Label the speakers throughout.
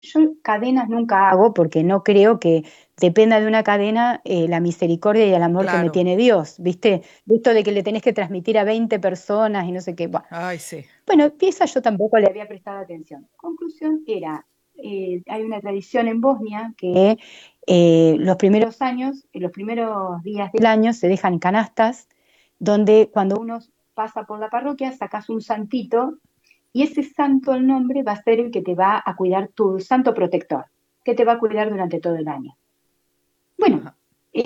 Speaker 1: Yo cadenas nunca hago porque no creo que dependa de una cadena la misericordia y el amor que me
Speaker 2: Claro.
Speaker 1: tiene Dios, ¿viste? Esto de que le tenés que transmitir a 20 personas y no sé qué. Bueno,
Speaker 2: Ay, sí.
Speaker 1: bueno, esa yo tampoco le había prestado atención. Conclusión era, hay una tradición en Bosnia que los primeros años, los primeros días del año se dejan canastas donde cuando uno pasa por la parroquia sacas un santito y ese santo, el nombre, va a ser el que te va a cuidar, tu santo protector, que te va a cuidar durante todo el año. Bueno,
Speaker 2: Ajá.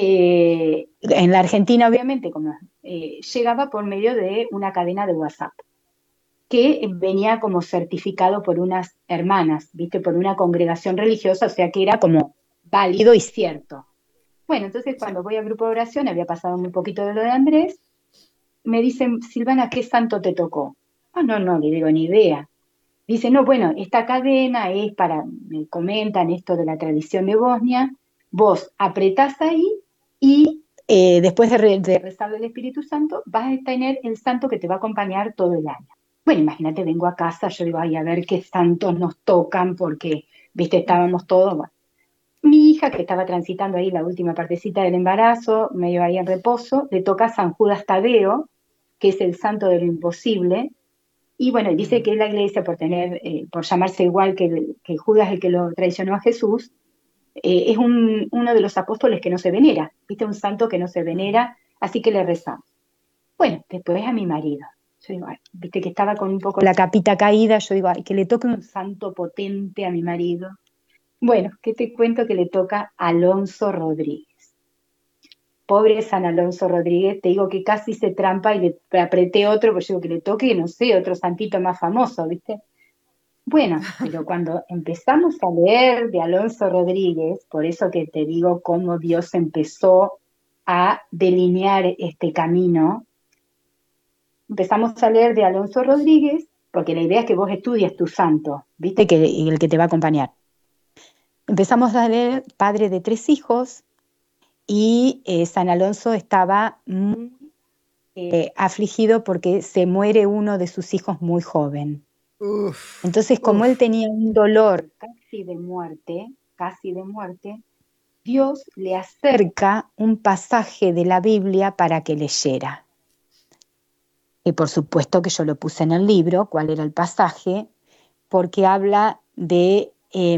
Speaker 1: en la Argentina, obviamente, como llegaba por medio de una cadena de WhatsApp, que venía como certificado por unas hermanas, ¿viste? Por una congregación religiosa, o sea que era como válido y cierto. Bueno, entonces
Speaker 2: Sí.
Speaker 1: cuando voy al grupo de oración, había pasado un poquito de lo de Andrés, me dicen, Silvana, ¿qué santo te tocó? Ah, no, no, le digo, ni idea. Dice, no, bueno, esta cadena es para, me comentan esto de la tradición de Bosnia, vos apretás ahí y después de rezar del Espíritu Santo vas a tener el santo que te va a acompañar todo el año. Bueno, imagínate, vengo a casa, yo digo, ay, a ver qué santos nos tocan, porque, viste,
Speaker 2: Mm.
Speaker 1: estábamos todos. Bueno. Mi hija, que estaba transitando ahí la última partecita del embarazo, medio ahí en reposo, le toca San Judas Tadeo, que es el santo de lo imposible, y bueno, dice
Speaker 2: Mm.
Speaker 1: que la iglesia, por tener, por llamarse igual que Judas, el que lo traicionó a Jesús, es uno de los apóstoles que no se venera, viste, un santo que no se
Speaker 2: Ujú.
Speaker 1: venera, así que le rezamos. Bueno, después a mi marido. Yo digo, ay, viste que estaba con un poco la capita caída, yo digo, ay, que le toque un santo potente a mi marido. Bueno, ¿qué te cuento que le toca a Alonso Rodríguez? Pobre San Alonso Rodríguez, te digo que casi se trampa y le apreté otro, pues digo que le toque, no sé, otro santito más famoso, ¿viste? Bueno, pero cuando empezamos a leer de Alonso Rodríguez, por eso que te digo cómo Dios empezó a delinear este camino, empezamos a leer de Alonso Rodríguez, porque la idea es que vos estudies tu santo, ¿viste? Que el que te va a acompañar. Empezamos a leer Padre de tres hijos y San Alonso estaba muy afligido porque se muere uno de sus hijos muy joven.
Speaker 2: Uf,
Speaker 1: Entonces, como él
Speaker 2: uf.
Speaker 1: tenía un dolor casi de muerte, Dios le acerca un pasaje de la Biblia para que leyera. Y por supuesto que yo lo puse en el libro, cuál era el pasaje, porque habla de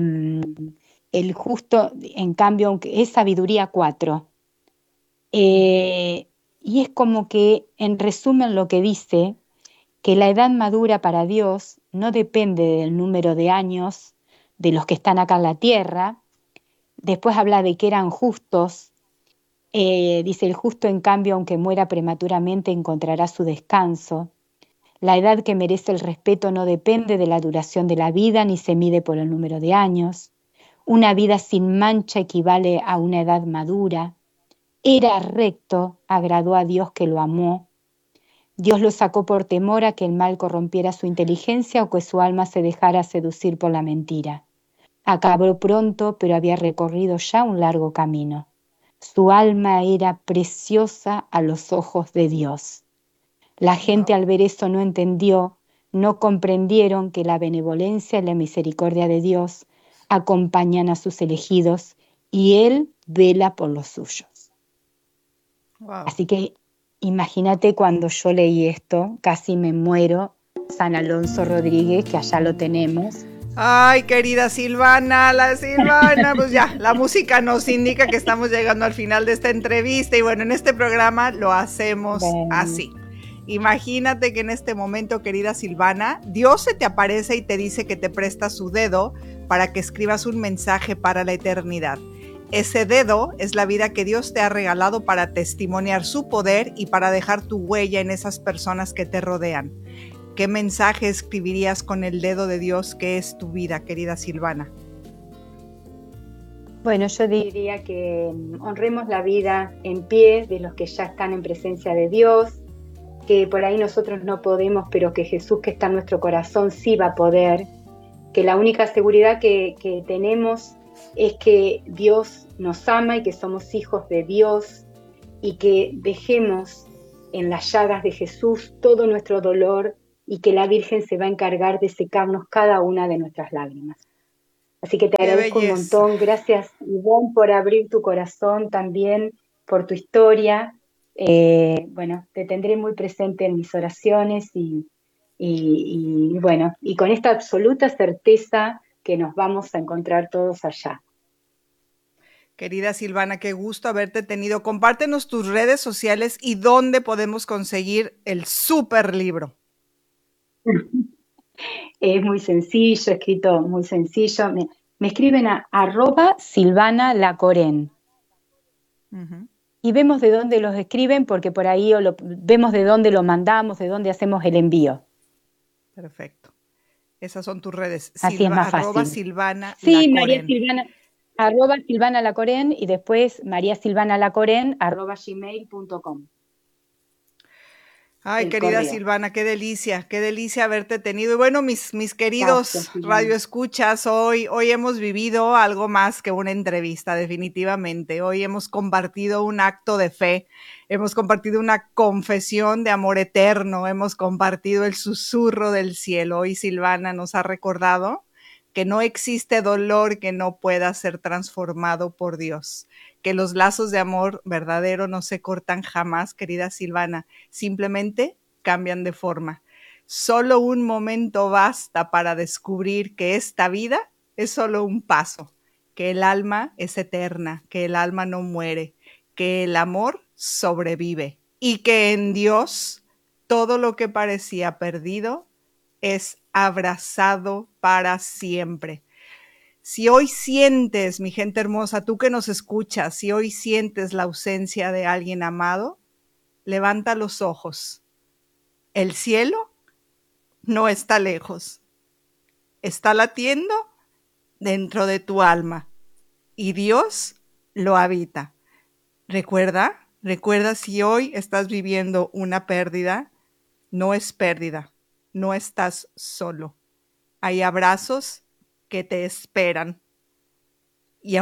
Speaker 1: el justo, en cambio, aunque es sabiduría 4.
Speaker 2: Ujú.
Speaker 1: Y es como que, en resumen, lo que dice, que la edad madura para Dios no depende del número de años de los que están acá en la tierra. Después habla de que eran justos. Dice, el justo en cambio, aunque muera prematuramente, encontrará su descanso. La edad que merece el respeto no depende de la duración de la vida ni se mide por el número de años. Una vida sin mancha equivale a una edad madura. Era recto, agradó a Dios que lo amó. Dios lo sacó por temor a que el mal corrompiera su inteligencia o que su alma se dejara seducir por la mentira. Acabó pronto, pero había recorrido ya un largo camino. Su alma era preciosa a los ojos de Dios. La gente
Speaker 2: Wow.
Speaker 1: al ver esto no entendió, no comprendieron que la benevolencia y la misericordia de Dios acompañan a sus elegidos y Él vela por los suyos.
Speaker 2: Wow.
Speaker 1: Así que imagínate cuando yo leí esto, casi me muero, San Alonso Rodríguez, que allá lo tenemos.
Speaker 2: Ay, querida Silvana, la Silvana, pues ya, la música nos indica que estamos llegando al final de esta entrevista y bueno, en este programa lo hacemos
Speaker 1: Bueno,
Speaker 2: así. Imagínate que en este momento, querida Silvana, Dios se te aparece y te dice que te presta su dedo para que escribas un mensaje para la eternidad. Ese dedo es la vida que Dios te ha regalado para testimoniar su poder y para dejar tu huella en esas personas que te rodean. ¿Qué mensaje escribirías con el dedo de Dios que es tu vida, querida Silvana?
Speaker 1: bueno, yo diría que honremos la vida en pie de los que ya están en presencia de Dios, que por ahí nosotros no podemos, pero que Jesús que está en nuestro corazón sí va a poder, que la única seguridad que tenemos es que Dios nos ama y que somos hijos de Dios y que dejemos en las llagas de Jesús todo nuestro dolor y que la Virgen se va a encargar de secarnos cada una de nuestras lágrimas. Así que te
Speaker 2: Qué
Speaker 1: agradezco un
Speaker 2: belleza.
Speaker 1: montón. Gracias, Ivonne, por abrir tu corazón también, por tu historia. Bueno, te tendré muy presente en mis oraciones y bueno, y con esta absoluta certeza que nos vamos a encontrar todos allá.
Speaker 2: Querida Silvana, qué gusto haberte tenido. Compártenos tus redes sociales y dónde podemos conseguir el super libro.
Speaker 1: Es muy sencillo, escrito muy sencillo. Me escriben a @SilvanaLacoren.
Speaker 2: Ujú.
Speaker 1: Y vemos de dónde los escriben, porque por ahí vemos de dónde lo mandamos, de dónde hacemos el envío.
Speaker 2: Perfecto. Esas son tus redes.
Speaker 1: Así es más
Speaker 2: Arroba
Speaker 1: fácil.
Speaker 2: Silvana
Speaker 1: Sí, María
Speaker 2: Lacoren.
Speaker 1: Silvana, @Silvana Lacoren y después mariasilvanalacoren @gmail.com.
Speaker 2: Ay,
Speaker 1: El
Speaker 2: querida
Speaker 1: correo.
Speaker 2: Silvana, qué delicia haberte tenido. Y bueno, mis
Speaker 1: Gracias,
Speaker 2: queridos
Speaker 1: Silvana.
Speaker 2: radioescuchas, hoy hemos vivido algo más que una entrevista, definitivamente. Hoy hemos compartido un acto de fe, hemos compartido una confesión de amor eterno, hemos compartido el susurro del cielo. Hoy Silvana nos ha recordado que no existe dolor que no pueda ser transformado por Dios, que los lazos de amor verdadero no se cortan jamás, querida Silvana, simplemente cambian de forma. Solo un momento basta para descubrir que esta vida es solo un paso, que el alma es eterna, que el alma no muere, que el amor sobrevive y que en Dios todo lo que parecía perdido es abrazado para siempre. Si hoy sientes, mi gente hermosa, tú que nos escuchas, si hoy sientes la ausencia de alguien amado, levanta los ojos. El cielo no está lejos, está latiendo dentro de tu alma y Dios lo habita. Recuerda si hoy estás viviendo una pérdida, no es pérdida, no estás solo. Hay abrazos que te esperan. Y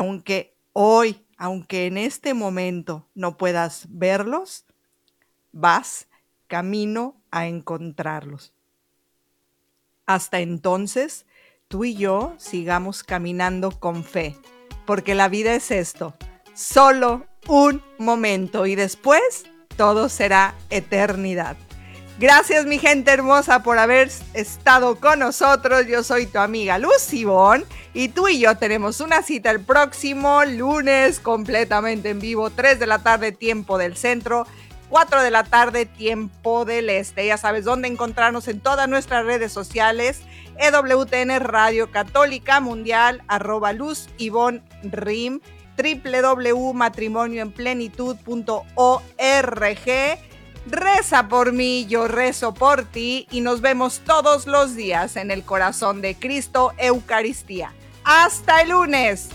Speaker 2: aunque en este momento no puedas verlos, vas camino a encontrarlos. Hasta entonces, tú y yo sigamos caminando con fe, porque la vida es esto, solo un momento y después todo será eternidad. Gracias, mi gente hermosa, por haber estado con nosotros. Yo soy tu amiga Luz Ivonne y tú y yo tenemos una cita el próximo lunes completamente en vivo, 3 de la tarde, tiempo del centro, 4 de la tarde, tiempo del este. Ya sabes dónde encontrarnos en todas nuestras redes sociales. EWTN Radio Católica Mundial, @Luz Ivonne Rim, www.matrimonioenplenitud.org. Reza por mí, yo rezo por ti y nos vemos todos los días en el corazón de Cristo Eucaristía. ¡Hasta el lunes!